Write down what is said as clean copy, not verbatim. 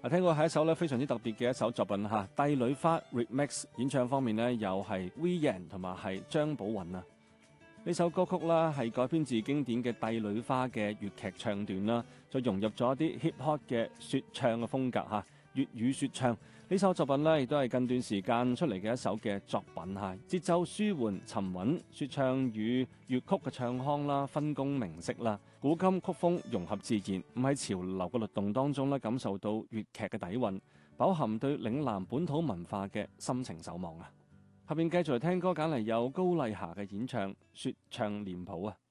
聽過係一首咧非常之特別嘅一首作品嚇，《帝女花》Remix 演唱方面呢，又係 Vian 同埋係張寶雲啊。呢首歌曲啦係改編自經典嘅《帝女花》嘅粵劇唱段啦，再融入咗一啲 hip hop 嘅説唱嘅風格嚇，粵語説唱。呢首作品呢亦都係近段時間出嚟嘅一首嘅作品嚇，節奏舒緩沉穩，説唱與粵曲嘅唱腔啦，分工明晰啦，古今曲風融合自然，唔喺潮流嘅律動當中咧，感受到粵劇嘅底蘊，飽含對嶺南本土文化嘅深情守望啊！下邊繼續嚟聽歌，揀嚟有高麗霞嘅演唱《説唱臉譜》啊！